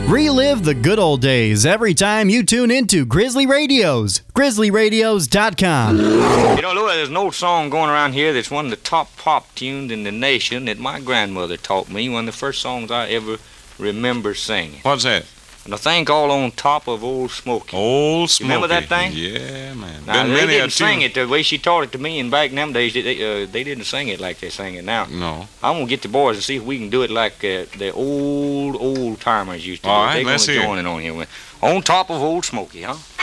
Relive the good old days every time you tune into Grizzly Radios. GrizzlyRadios.com. You know, Louis, there's an old song going around here that's one of the top pop tunes in the nation that my grandmother taught me, one of the first songs I ever remember singing. What's that? And a thing called On Top of Old Smoky. Old Smoky. You remember that thing? Yeah, man. Now, they didn't sing it the way she taught it to me, and back in them days, they didn't sing it like they sing it now. No. I'm going to get the boys to see if we can do it like the old timers used to do. All right, They're let's going to hear join in on here. On Top of Old Smoky, huh?